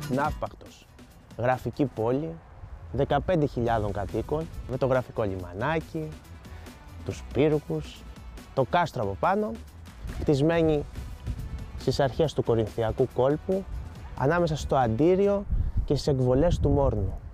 Ναύπακτος, γραφική πόλη, 15.000 κατοίκων, με το γραφικό λιμανάκι, τους πύργους, το κάστρο από πάνω, χτισμένη στις αρχές του Κορινθιακού κόλπου, ανάμεσα στο Αντίριο και στις εκβολές του Μόρνου.